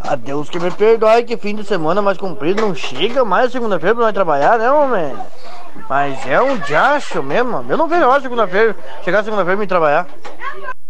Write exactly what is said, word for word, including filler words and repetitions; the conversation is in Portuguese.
A Deus que me perdoe que fim de semana mais comprido não chega mais segunda-feira pra nós trabalhar, né, homem? Mas é um diacho mesmo. Eu não vejo a hora segunda-feira, chegar segunda-feira e me trabalhar.